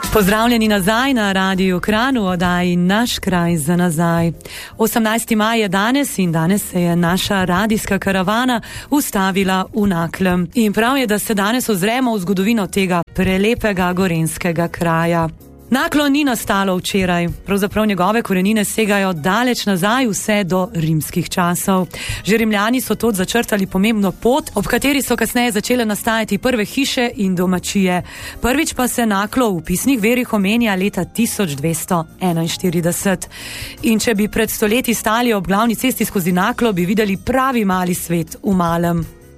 Pozdravljeni nazaj na Radiu Kranj v oddaji Naš kraj za nazaj. 18. maj je danes in danes se je naša radijska karavana ustavila v Naklem. In prav je, da se danes ozremo v zgodovino tega prelepega gorenjskega kraja. Naklo ni nastalo včeraj, pravzaprav njegove korenine segajo daleč nazaj vse do rimskih časov. Že Rimljani so tot začrtali pomembno pot, ob kateri so kasneje začele nastajati prve hiše in domačije. Prvič pa se Naklo v pisnih verih omenja leta 1241. In če bi pred stoletji stali ob glavni cesti skozi Naklo, bi videli pravi mali svet v malem.